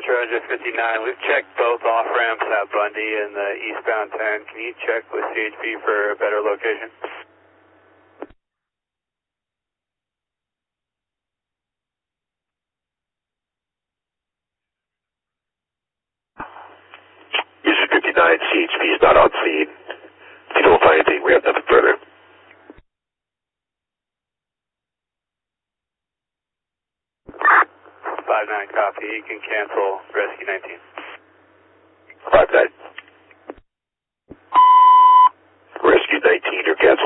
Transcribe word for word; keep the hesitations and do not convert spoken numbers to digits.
Metro Roger fifty-nine. We've checked both off ramps at Bundy and the eastbound ten. Can you check with C H P for a better location? User fifty-nine, C H P is not on scene. If you don't find anything, we have nothing further. five nine copy. You can cancel Rescue nineteen. five nine. Rescue nineteen, or cancel.